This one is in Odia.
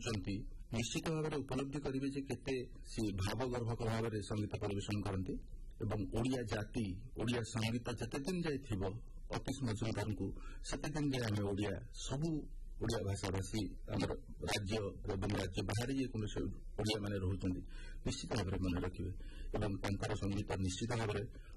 ଶୁଣୁଛନ୍ତି ନିଶ୍ଚିତ ଭାବରେ ଉପଲବ୍ଧି କରିବେ ଯେ କେତେ ସେ ଭାବଗର୍ଭକ ଭାବରେ ସଙ୍ଗୀତ ପରିବେଷଣ କରନ୍ତି ଏବଂ ଓଡ଼ିଆ ଜାତି ଓଡ଼ିଆ ସଙ୍ଗୀତ ଯେତେଦିନ ଯାଏ ଥିବ ଅତୀଶ ମଜୁମଦାରଙ୍କୁ ସେତେଦିନ ଯାଏ ଆମେ ଓଡ଼ିଆ ସବୁ ଓଡ଼ିଆ ଭାଷାଭାଷୀ ଆମର ରାଜ୍ୟ ଏବଂ ରାଜ୍ୟ ବାହାରେ ଯେକୌଣସି ଓଡ଼ିଆମାନେ ରହୁଛନ୍ତି ନିଶ୍ଚିତ ଭାବରେ ମନେ ରଖିବେ ଏବଂ ତାଙ୍କର ସଙ୍ଗୀତ ନିଶ୍ଚିତ ଭାବରେ